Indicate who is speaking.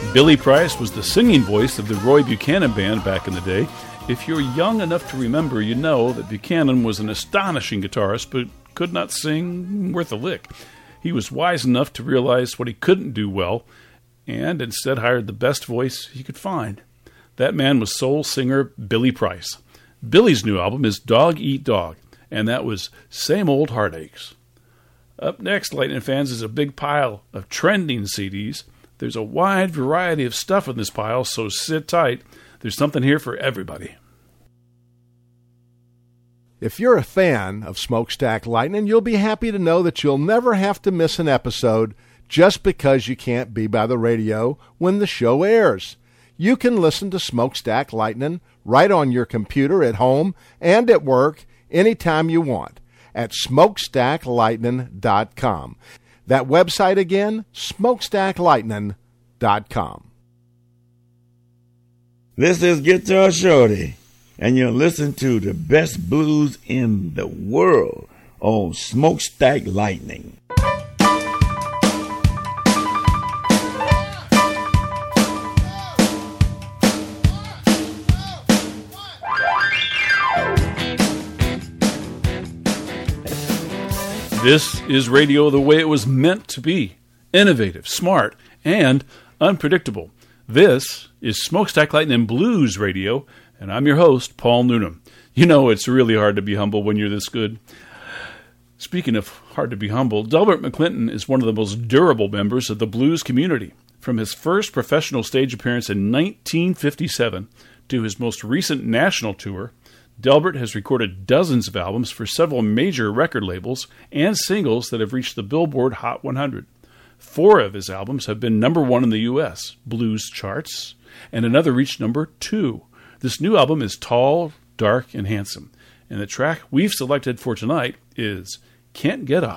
Speaker 1: Billy Price was the singing voice of the Roy Buchanan Band back in the day. If you're young enough to remember, you know that Buchanan was an astonishing guitarist, but could not sing worth a lick. He was wise enough to realize what he couldn't do well, and instead hired the best voice he could find. That man was soul singer Billy Price. Billy's new album is Dog Eat Dog, and that was Same Old Heartaches. Up next, Lightning fans, is a big pile of trending CDs. There's a wide variety of stuff in this pile, so sit tight. There's something here for everybody.
Speaker 2: If you're a fan of Smokestack Lightning, you'll be happy to know that you'll never have to miss an episode just because you can't be by the radio when the show airs. You can listen to Smokestack Lightning right on your computer at home and at work anytime you want at smokestacklightning.com. That website again, smokestacklightning.com.
Speaker 3: This is Guitar Shorty, and you're listening to the best blues in the world on Smokestack Lightning.
Speaker 1: This is radio the way it was meant to be. Innovative, smart, and unpredictable. This is Smokestack Lightning Blues Radio, and I'm your host, Paul Noonan. You know it's really hard to be humble when you're this good. Speaking of hard to be humble, Delbert McClinton is one of the most durable members of the blues community. From his first professional stage appearance in 1957 to his most recent national tour, Delbert has recorded dozens of albums for several major record labels and singles that have reached the Billboard Hot 100. 4 of his albums have been number 1 in the U.S. blues charts, and another reached number 2. This new album is tall, dark, and handsome, and the track we've selected for tonight is Can't Get Up.